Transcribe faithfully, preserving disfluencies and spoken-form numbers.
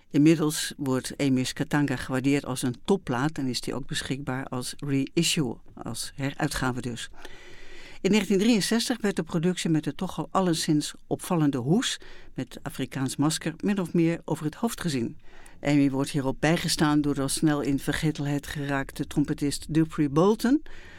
Inmiddels wordt Emis Katanga gewaardeerd als een topplaat en is die ook beschikbaar als reissue, als heruitgave dus. In negentien drieënzestig werd de productie met de toch al alleszins opvallende hoes met Afrikaans masker min of meer over het hoofd gezien. Amy wordt hierop bijgestaan door de al snel in vergetelheid geraakte trompetist Dupree Bolton,